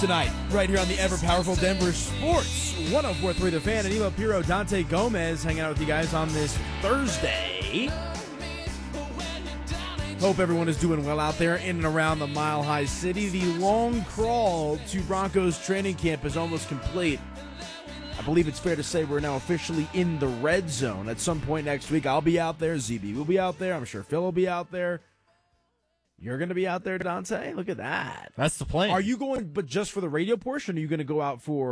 Tonight, right here on the ever-powerful Denver Sports 104.3 The Fan, and Emo Piro, Dante Gomez hanging out with you guys on this Thursday. Hope everyone is doing well out there in and around the Mile High City. The long crawl to Broncos training camp is almost complete. I believe it's fair to say we're now officially in the red zone. At some point next week, I'll be out there. ZB will be out there. I'm sure Phil will be out there. You're going to be out there, Dante? Look at that. That's the plan. Are you going, but just for the radio portion, or are you going to go out for